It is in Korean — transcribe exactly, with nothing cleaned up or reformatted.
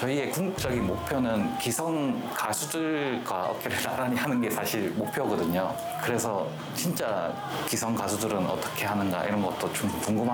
저희의 궁극적인 목표는 기성 가수들과 어깨를 나란히 하는 게 사실 목표거든요. 그래서 진짜 기성 가수들은 어떻게 하는가 이런 것도 좀 궁금한